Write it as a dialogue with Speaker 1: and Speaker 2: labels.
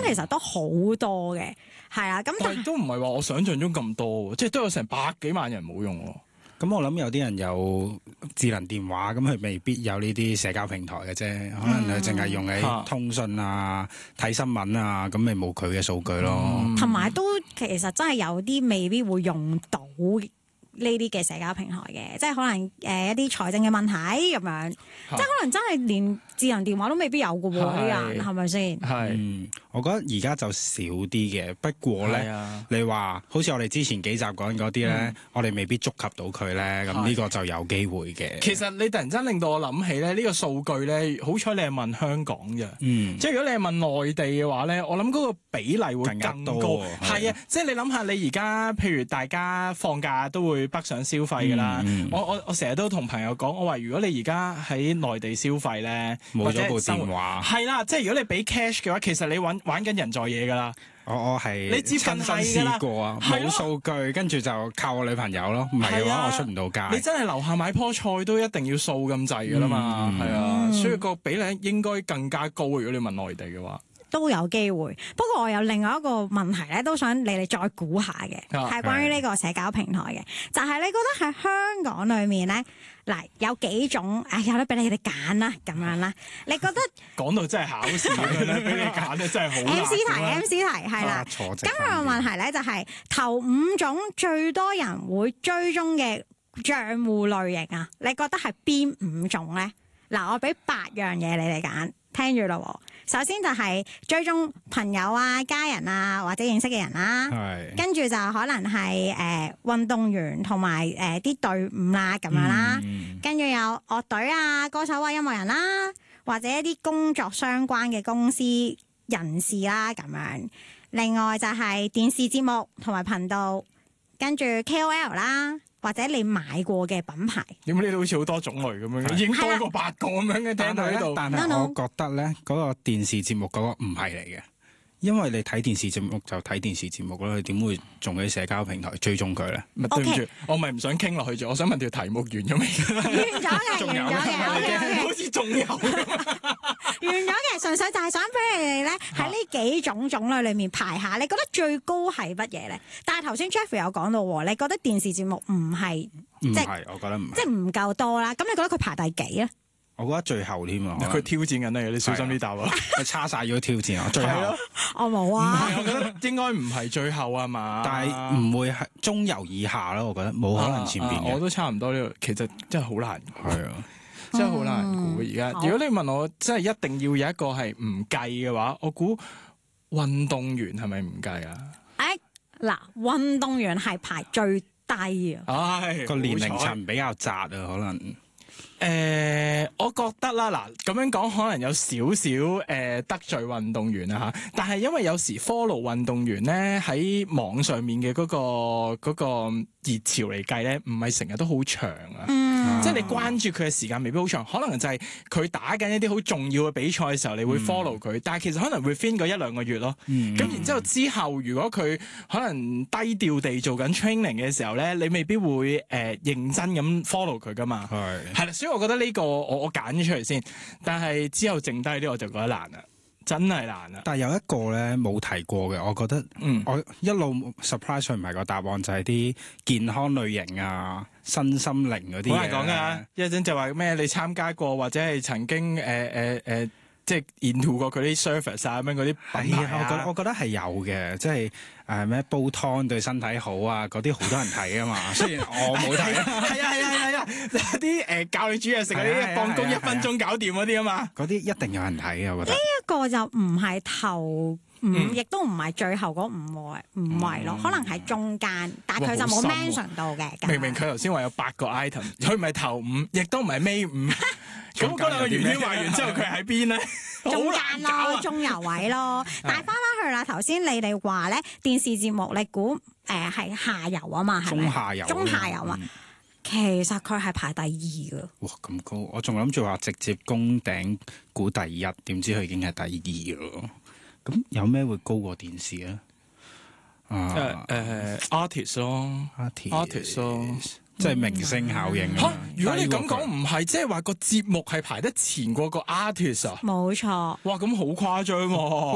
Speaker 1: 其實都好多嘅，係啊，咁
Speaker 2: 但係都唔係話我想象中咁多喎，即係都有成百幾萬人冇用喎。
Speaker 3: 咁我諗有啲人有智能電話，咁佢未必有呢啲社交平台嘅啫，可能佢淨係用喺通訊啊、睇新聞啊，咁咪冇佢嘅數據咯。
Speaker 1: 同埋都其實真係有啲未必會用到呢啲嘅社交平台嘅，即係可能一啲財政嘅問題咁樣，即係可能真係連智能電話都未必有嘅喎，啲人係咪先？
Speaker 2: 係，
Speaker 3: 我覺得而家就少啲嘅，不過咧，你話好似我哋之前幾集講嗰啲咧，我哋未必觸及到佢咧，咁呢個就有機會嘅。
Speaker 2: 其實你突然間令到我諗起咧，呢個數據咧，好彩你係問香港啫，即係如果你係問內地嘅話咧，我諗嗰個比例會更高。係啊，即係你諗下，你而家譬如大家放假都會北上消費㗎啦。我成日都同朋友講，我話如果你而家喺內地消費咧，
Speaker 3: 冇咗部電話，
Speaker 2: 係啦，即係如果你俾 cash 嘅話，其實你玩緊人在野㗎啦。
Speaker 3: 我係
Speaker 2: 你接近
Speaker 3: 親身試過啊，冇數據，跟住就靠我女朋友咯。唔係嘅話，我出唔到街。
Speaker 2: 你真係樓下買棵菜都一定要掃咁滯㗎啦嘛，係啊，所以個比例應該更加高。如果你問內地嘅話。
Speaker 1: 都有機會，不過我有另外一個問題咧，都想你哋再估下嘅，係關於呢個社交平台嘅，就係你覺得喺香港裏面咧，嗱有幾種，有得俾你哋揀啦，咁樣啦，你覺得
Speaker 2: 講到真係考試咁樣俾你揀咧，真係好難。
Speaker 1: MC 題係啦，咁個問題咧就係頭5種最多人會追蹤嘅賬戶類型啊，你覺得係邊5種咧？嗱，我俾8樣嘢你哋揀，聽住咯。首先就係追蹤朋友啊、家人啊或者認識嘅人啦，跟住就可能係運動員同埋啲隊伍啦咁樣啦，跟住有樂隊啊、歌手啊、音樂人啦，或者一啲工作相關嘅公司人士啦咁樣。另外就係電視節目同埋頻道，跟住 KOL 啦。或者你買過嘅品牌，
Speaker 2: 點解呢度好似好多種類咁樣，已經多過8個咁樣嘅聽到呢度。
Speaker 3: 但係我覺得咧，嗰個電視節目嗰個唔係嚟嘅，因為你睇電視節目就睇電視節目啦，你點會仲喺社交平台追蹤佢咧？
Speaker 2: 對唔住，我咪唔想傾落去住，我想問條題目完咗未？
Speaker 1: 完咗嘅，
Speaker 2: 仲有嘅，好似仲有。
Speaker 1: 完咗嘅，純粹就係想俾你哋咧喺呢幾種種類裏面排下，你覺得最高係乜嘢咧？但係頭先 Jeffrey 有講到喎，你覺得電視節目唔係，
Speaker 3: 唔係，我覺得唔係，
Speaker 1: 即係唔夠多啦。咁你覺得佢排第幾咧？
Speaker 3: 我覺得最後添啊！
Speaker 2: 佢挑戰緊你，你小心啲答啊！
Speaker 3: 佢差晒要挑戰啊！最後
Speaker 1: 我冇啊！
Speaker 2: 我覺得應該唔係最後啊嘛，
Speaker 3: 但係唔會係中游以下咯。我覺得冇可能前邊嘅。
Speaker 2: 我都差唔多呢個，其實真係好難。
Speaker 3: 係啊。
Speaker 2: 真係好難估而家。如果你問我，真係一定要有一個係唔計嘅話，我估運動員係咪唔計啊？
Speaker 1: 嗱，運動員係排最低啊！
Speaker 3: 個年齡層比較窄啊，可能。
Speaker 2: 我覺得啦，嗱咁樣講可能有少少得罪運動員啊嚇，但係因為有時 follow 運動員咧喺網上面嘅嗰個熱潮嚟計咧，唔係成日都好長啊，即係你關注佢嘅時間未必好長，可能就係佢打緊一啲好重要嘅比賽嘅時候，你會 follow 佢，但係其實可能會 within 嗰1-2個月咯，咁然之後如果佢可能低調地做緊 training 嘅時候咧，你未必會認真咁 follow 佢噶嘛，係啦，所以我覺得呢個我揀咗出嚟先，但係之後剩低啲我就覺得難啦。真係難啊！
Speaker 3: 但係有一個咧冇提過嘅，我覺得，我一路 surprise 佢唔係個答案，就係啲健康類型啊、身心靈嗰啲嘢。好難講㗎，
Speaker 2: 一陣就話咩？你參加過或者係曾經即係 into 過佢啲 service 啊咁樣嗰啲品牌啊。
Speaker 3: 我覺得係有嘅，即係咩煲湯對身體好啊，嗰啲好多人睇啊嘛。雖然我冇睇。
Speaker 2: 係啊！啲教你煮嘢食嗰啲，放工1分鐘搞掂嗰啲啊嘛。
Speaker 3: 嗰啲一定有人睇嘅，我覺得。
Speaker 1: 呢一個就唔係頭5，亦都唔係最後嗰5位咯，可能係中間，但係佢就冇 mention 到嘅。
Speaker 2: 明明佢頭先話有8個 item， 佢唔係頭5，亦都唔係尾5。咁嗰兩個圓圈畫完之後，佢喺邊咧？
Speaker 1: 中間咯，中游位咯。但係翻去啦，頭先你哋話咧電視節目，你估係下游啊嘛？係咪？中下游啊。其實佢係排第2㗎。
Speaker 3: 哇，咁高！我仲諗住話直接攻頂估第1，點知佢已經係第2咯。咁有咩會高過電視咧
Speaker 2: ？artist 咯，artist 咯，
Speaker 3: 即係明星效應啊！
Speaker 2: 如果你咁講唔係，即係話個節目係排得前過個 artist 啊？
Speaker 1: 冇錯。
Speaker 2: 哇，咁好誇張喎！